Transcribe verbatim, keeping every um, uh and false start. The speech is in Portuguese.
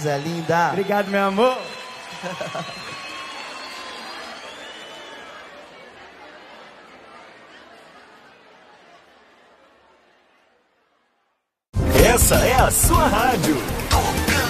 Zé linda. Obrigado, meu amor. Essa é a sua rádio.